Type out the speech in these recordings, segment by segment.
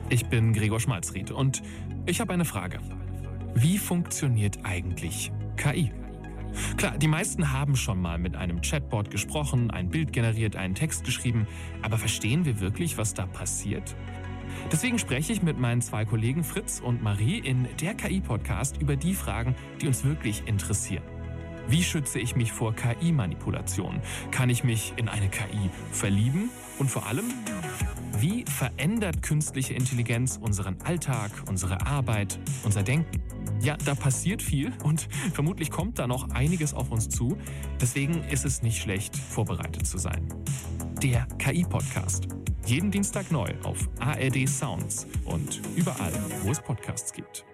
Ich bin Gregor Schmalzried und ich habe eine Frage. Wie funktioniert eigentlich KI? Klar, die meisten haben schon mal mit einem Chatbot gesprochen, ein Bild generiert, einen Text geschrieben, aber verstehen wir wirklich, was da passiert? Deswegen spreche ich mit meinen zwei Kollegen Fritz und Marie in der KI-Podcast über die Fragen, die uns wirklich interessieren. Wie schütze ich mich vor KI-Manipulation? Kann ich mich in eine KI verlieben? Und vor allem, wie verändert künstliche Intelligenz unseren Alltag, unsere Arbeit, unser Denken? Ja, da passiert viel und vermutlich kommt da noch einiges auf uns zu. Deswegen ist es nicht schlecht, vorbereitet zu sein. Der KI-Podcast. Jeden Dienstag neu auf ARD Sounds und überall, wo es Podcasts gibt.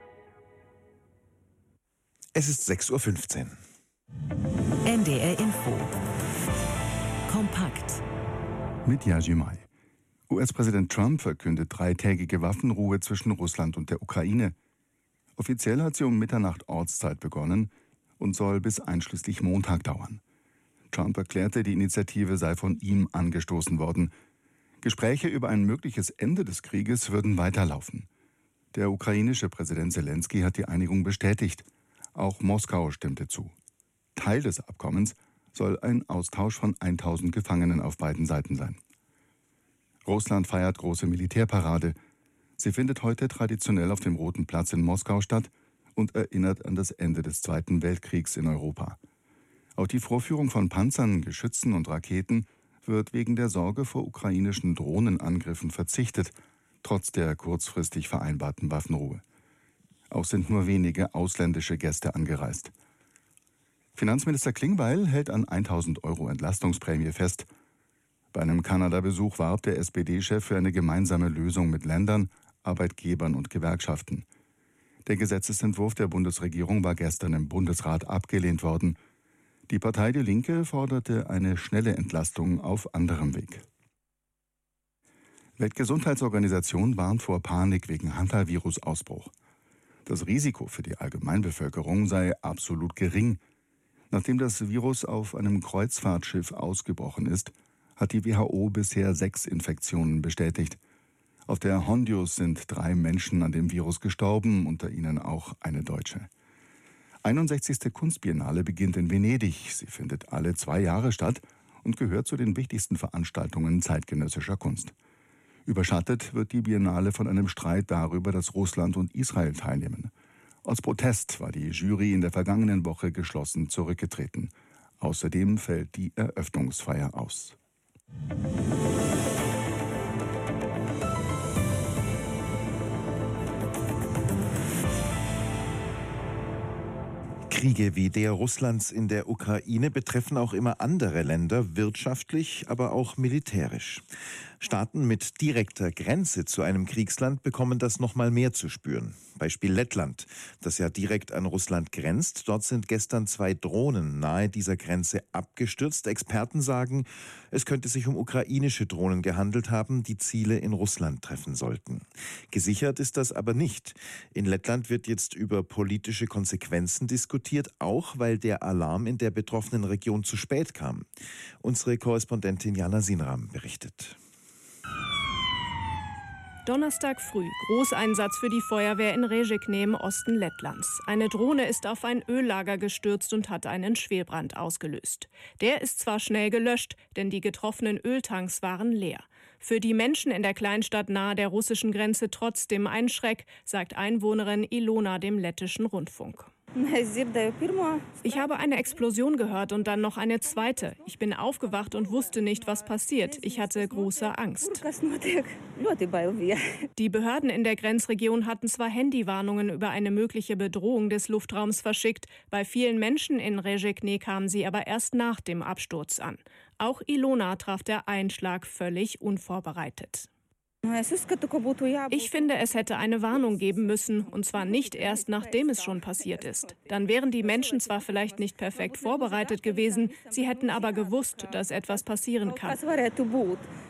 Es ist 6:15 Uhr. NDR Info. Kompakt. Mit Yaji Mai. US-Präsident Trump verkündet dreitägige Waffenruhe zwischen Russland und der Ukraine. Offiziell hat sie um Mitternacht Ortszeit begonnen und soll bis einschließlich Montag dauern. Trump erklärte, die Initiative sei von ihm angestoßen worden. Gespräche über ein mögliches Ende des Krieges würden weiterlaufen. Der ukrainische Präsident Zelensky hat die Einigung bestätigt. Auch Moskau stimmte zu. Teil des Abkommens soll ein Austausch von 1000 Gefangenen auf beiden Seiten sein. Russland feiert große Militärparade. Sie findet heute traditionell auf dem Roten Platz in Moskau statt und erinnert an das Ende des Zweiten Weltkriegs in Europa. Auf die Vorführung von Panzern, Geschützen und Raketen wird wegen der Sorge vor ukrainischen Drohnenangriffen verzichtet, trotz der kurzfristig vereinbarten Waffenruhe. Auch sind nur wenige ausländische Gäste angereist. Finanzminister Klingbeil hält an 1.000 € Entlastungsprämie fest. Bei einem Kanada-Besuch warb der SPD-Chef für eine gemeinsame Lösung mit Ländern, Arbeitgebern und Gewerkschaften. Der Gesetzesentwurf der Bundesregierung war gestern im Bundesrat abgelehnt worden. Die Partei Die Linke forderte eine schnelle Entlastung auf anderem Weg. Weltgesundheitsorganisation warnt vor Panik wegen Hantavirus-Ausbruch. Das Risiko für die Allgemeinbevölkerung sei absolut gering. Nachdem das Virus auf einem Kreuzfahrtschiff ausgebrochen ist, hat die WHO bisher 6 Infektionen bestätigt. Auf der Hondius sind 3 Menschen an dem Virus gestorben, unter ihnen auch eine Deutsche. 61. Kunstbiennale beginnt in Venedig. Sie findet alle 2 Jahre statt und gehört zu den wichtigsten Veranstaltungen zeitgenössischer Kunst. Überschattet wird die Biennale von einem Streit darüber, dass Russland und Israel teilnehmen. Aus Protest war die Jury in der vergangenen Woche geschlossen zurückgetreten. Außerdem fällt die Eröffnungsfeier aus. Kriege wie der Russlands in der Ukraine betreffen auch immer andere Länder, wirtschaftlich, aber auch militärisch. Staaten mit direkter Grenze zu einem Kriegsland bekommen das noch mal mehr zu spüren. Beispiel Lettland, das ja direkt an Russland grenzt. Dort sind gestern 2 Drohnen nahe dieser Grenze abgestürzt. Experten sagen, es könnte sich um ukrainische Drohnen gehandelt haben, die Ziele in Russland treffen sollten. Gesichert ist das aber nicht. In Lettland wird jetzt über politische Konsequenzen diskutiert, auch weil der Alarm in der betroffenen Region zu spät kam. Unsere Korrespondentin Jana Sinram berichtet. Donnerstag früh, Großeinsatz für die Feuerwehr in Rēzekne im Osten Lettlands. Eine Drohne ist auf ein Öllager gestürzt und hat einen Schwelbrand ausgelöst. Der ist zwar schnell gelöscht, denn die getroffenen Öltanks waren leer. Für die Menschen in der Kleinstadt nahe der russischen Grenze trotzdem ein Schreck, sagt Einwohnerin Ilona dem lettischen Rundfunk. Ich habe eine Explosion gehört und dann noch eine zweite. Ich bin aufgewacht und wusste nicht, was passiert. Ich hatte große Angst. Die Behörden in der Grenzregion hatten zwar Handywarnungen über eine mögliche Bedrohung des Luftraums verschickt. Bei vielen Menschen in Rēzekne kamen sie aber erst nach dem Absturz an. Auch Ilona traf der Einschlag völlig unvorbereitet. Ich finde, es hätte eine Warnung geben müssen, und zwar nicht erst, nachdem es schon passiert ist. Dann wären die Menschen zwar vielleicht nicht perfekt vorbereitet gewesen, sie hätten aber gewusst, dass etwas passieren kann.